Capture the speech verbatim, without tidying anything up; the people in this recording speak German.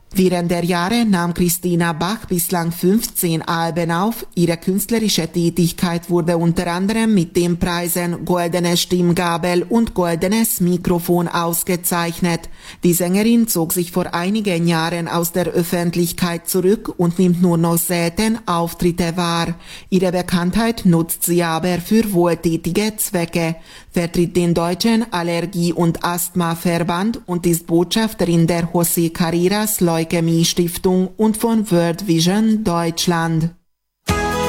Während der Jahre nahm Christina Bach bislang fünfzehn Alben auf. Ihre künstlerische Tätigkeit wurde unter anderem mit den Preisen Goldene Stimmgabel und Goldenes Mikrofon ausgezeichnet. Die Sängerin zog sich vor einigen Jahren aus der Öffentlichkeit zurück und nimmt nur noch selten Auftritte wahr. Ihre Bekanntheit nutzt sie aber für wohltätige Zwecke, vertritt den Deutschen Allergie- und Asthma-Verband und ist Botschafterin der José Carreras Leukämie-Stiftung und von World Vision Deutschland.